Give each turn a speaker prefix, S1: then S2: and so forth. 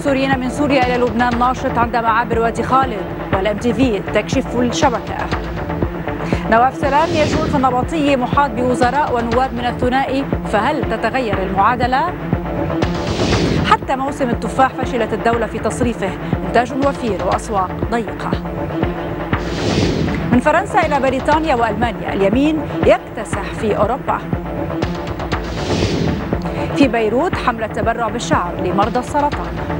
S1: السوريين من سوريا إلى لبنان ناشط عند معابر وادي خالد، والام تي في تكشف الشبكة. نواف سلام يجول في النبطية محاط بوزراء ونواب من الثنائي، فهل تتغير المعادلة؟ حتى موسم التفاح فشلت الدولة في تصريفه، إنتاج وفير وأسواق ضيقة. من فرنسا إلى بريطانيا وألمانيا، اليمين يكتسح في أوروبا. في بيروت حملة تبرع بالشعر لمرضى السرطان.